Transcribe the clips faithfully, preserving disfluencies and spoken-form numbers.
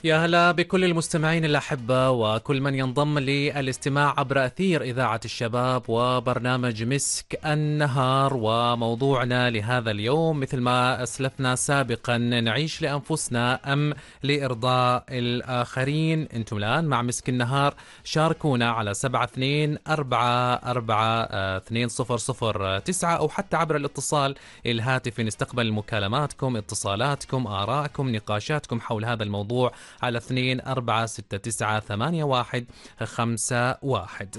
يا هلا بكل المستمعين الأحبة وكل من ينضم للاستماع عبر أثير إذاعة الشباب وبرنامج مسك النهار. وموضوعنا لهذا اليوم مثل ما أسلفنا سابقا: نعيش لأنفسنا أم لإرضاء الآخرين؟ أنتم الآن مع مسك النهار، شاركونا على سبعة اثنين أربعة أربعة اثنين صفر صفر تسعة أو حتى عبر الاتصال الهاتفي. نستقبل مكالماتكم، اتصالاتكم، آراءكم، نقاشاتكم حول هذا الموضوع على اثنين أربعة ستة تسعة ثمانية واحد خمسة واحد.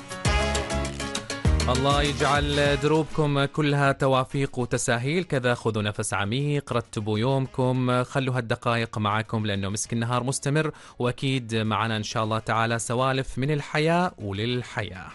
الله يجعل دروبكم كلها توافيق وتساهيل. كذا خذوا نفس عميق، رتبوا يومكم، خلوا هالدقائق معكم لأنه مسك النهار مستمر، وأكيد معنا إن شاء الله تعالى سوالف من الحياة وللحياة.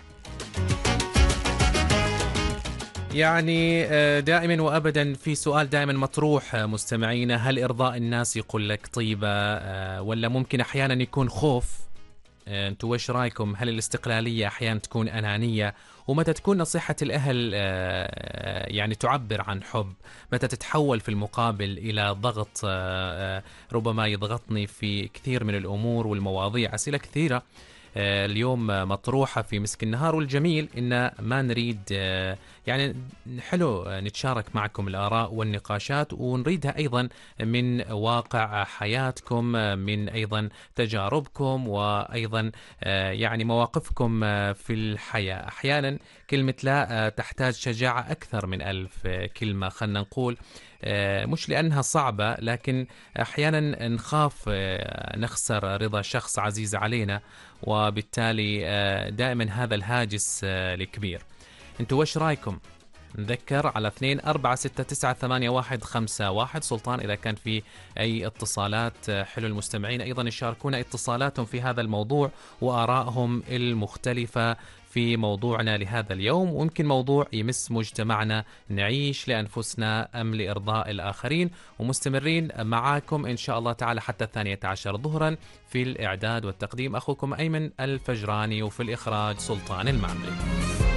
يعني دائما وأبدا في سؤال دائما مطروح مستمعينا: هل إرضاء الناس يقول لك طيبة ولا ممكن أحيانا يكون خوف؟ أنتوا وش رأيكم؟ هل الاستقلالية أحيانا تكون أنانية؟ ومتى تكون نصيحة الأهل يعني تعبر عن حب؟ متى تتحول في المقابل إلى ضغط ربما يضغطني في كثير من الأمور والمواضيع؟ أسئلة كثيرة اليوم مطروحة في مسك النهار، والجميل إن ما نريد يعني حلو نتشارك معكم الآراء والنقاشات، ونريدها أيضا من واقع حياتكم، من أيضا تجاربكم، وأيضا يعني مواقفكم في الحياة. أحيانا كلمة لا تحتاج شجاعة أكثر من ألف كلمة، خلنا نقول، مش لأنها صعبة، لكن أحيانا نخاف نخسر رضا شخص عزيز علينا، وبالتالي دائما هذا الهاجس الكبير. انتوا وش رايكم؟ نذكر على اثنين أربعة ستة تسعة ثمانية واحد خمسة واحد. سلطان إذا كان في أي اتصالات، حلو المستمعين أيضا يشاركونا اتصالاتهم في هذا الموضوع وآرائهم المختلفة في موضوعنا لهذا اليوم، ويمكن موضوع يمس مجتمعنا: نعيش لأنفسنا أم لإرضاء الآخرين. ومستمرين معاكم إن شاء الله تعالى حتى الثانية عشر ظهرا. في الإعداد والتقديم أخوكم أيمن الفجراني، وفي الإخراج سلطان المعمري.